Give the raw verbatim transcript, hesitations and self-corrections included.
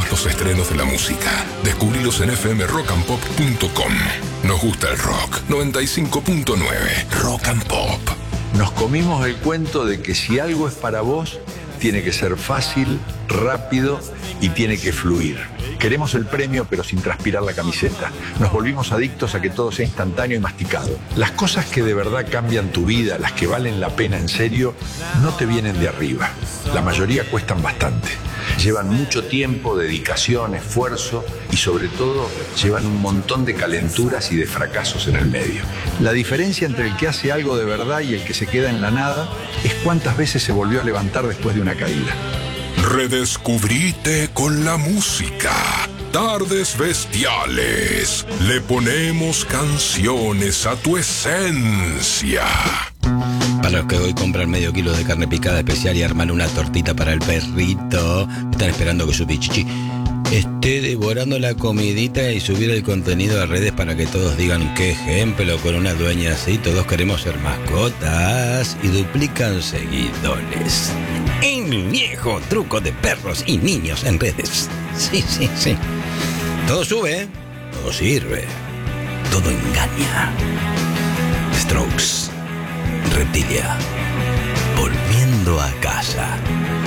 los estrenos de la música. Descubrilos en f m rock and pop punto com. Nos gusta el rock. noventa y cinco punto nueve Rock and Pop. Nos comimos el cuento de que si algo es para vos, tiene que ser fácil, rápido y tiene que fluir. Queremos el premio, pero sin transpirar la camiseta. Nos volvimos adictos a que todo sea instantáneo y masticado. Las cosas que de verdad cambian tu vida, las que valen la pena en serio, no te vienen de arriba. La mayoría cuestan bastante. Llevan mucho tiempo, dedicación, esfuerzo y sobre todo llevan un montón de calenturas y de fracasos en el medio. La diferencia entre el que hace algo de verdad y el que se queda en la nada es cuántas veces se volvió a levantar después de una caída. Redescubrite con la música. Tardes Bestiales. Le ponemos canciones a tu esencia. Para los que hoy compran medio kilo de carne picada especial y arman una tortita para el perrito, están esperando que su pichichi esté devorando la comidita y subir el contenido a redes para que todos digan qué ejemplo, con una dueña así todos queremos ser mascotas y duplican seguidores. El viejo truco de perros y niños en redes. Sí, sí, sí. Todo sube, todo sirve, todo engaña. Strokes, Reptilia, volviendo a casa.